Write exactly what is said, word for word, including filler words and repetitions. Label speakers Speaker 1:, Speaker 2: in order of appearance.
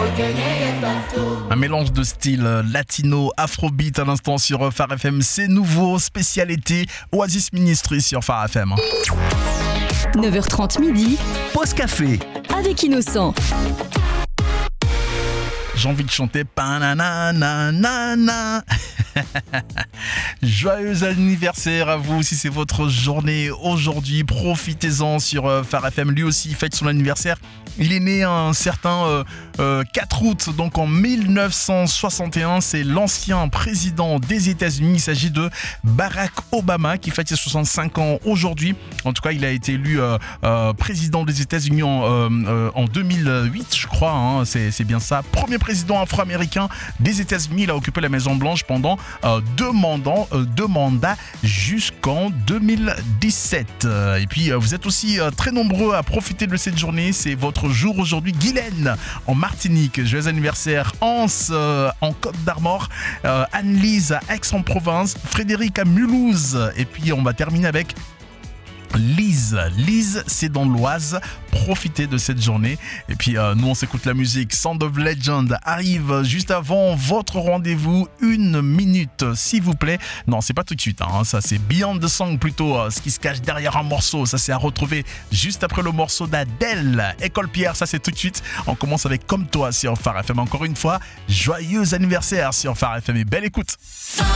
Speaker 1: Un mélange de style latino, afrobeat à l'instant sur Phare F M. C'est nouveau, spécialité Oasis Ministry sur Phare F M.
Speaker 2: neuf heures trente midi,
Speaker 1: Pause café
Speaker 2: avec Innocent.
Speaker 1: J'ai envie de chanter pananana. Joyeux anniversaire à vous si c'est votre journée aujourd'hui. Profitez-en sur euh, Phare F M. Lui aussi fête son anniversaire. Il est né un certain euh, euh, quatre août, donc en mille neuf cent soixante et un. C'est l'ancien président des États-Unis. Il s'agit de Barack Obama qui fête ses soixante-cinq ans aujourd'hui. En tout cas, il a été élu euh, euh, président des États-Unis en, euh, euh, en deux mille huit, je crois. Hein, c'est, c'est bien ça. Premier président afro-américain des États-Unis. Il a occupé la Maison-Blanche pendant euh, deux, mandats, euh, deux mandats jusqu'en deux mille dix-sept. Euh, et puis, euh, vous êtes aussi euh, très nombreux à profiter de cette journée. C'est votre jour aujourd'hui. Guylaine en Martinique. Joyeux anniversaire. Hans euh, en Côte d'Armor. Euh, Anne-Lise à Aix-en-Provence. Frédéric à Mulhouse. Et puis, on va terminer avec Lise, Lise, c'est dans l'Oise. Profitez de cette journée. Et puis euh, nous on s'écoute la musique. Sound of Legend arrive juste avant votre rendez-vous. Une minute s'il vous plaît. Non, c'est pas tout de suite hein. Ça c'est Beyond the Song plutôt, euh, ce qui se cache derrière un morceau. Ça c'est à retrouver juste après le morceau d'Adèle. École Pierre, ça c'est tout de suite. On commence avec Comme toi sur Phare F M. Encore une fois, joyeux anniversaire sur Phare F M et belle écoute.